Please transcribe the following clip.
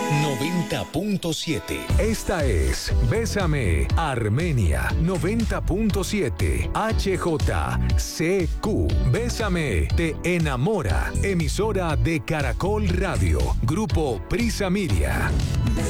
90.7. Esta es Bésame Armenia 90.7 HJCQ. Bésame te enamora. Emisora de Caracol Radio. Grupo Prisa Media.